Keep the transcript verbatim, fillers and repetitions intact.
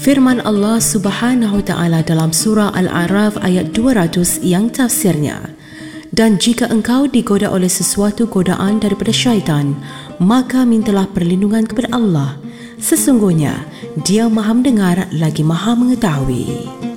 Firman Allah Subhanahu Wa Taala dalam surah Al-A'raf ayat dua ratus yang tafsirnya, dan jika engkau digoda oleh sesuatu godaan daripada syaitan, maka mintalah perlindungan kepada Allah. Sesungguhnya Dia Maha mendengar lagi Maha mengetahui.